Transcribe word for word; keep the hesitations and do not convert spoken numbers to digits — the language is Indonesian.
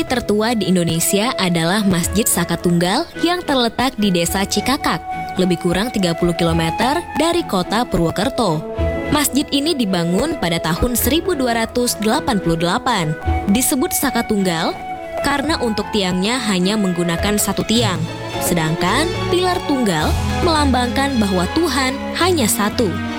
Masjid tertua di Indonesia adalah Masjid Saka Tunggal yang terletak di Desa Cikakak, lebih kurang tiga puluh kilometer dari kota Purwokerto. Masjid ini dibangun pada tahun seribu dua ratus delapan puluh delapan. Disebut Saka Tunggal karena untuk tiangnya hanya menggunakan satu tiang, sedangkan pilar tunggal melambangkan bahwa Tuhan hanya satu.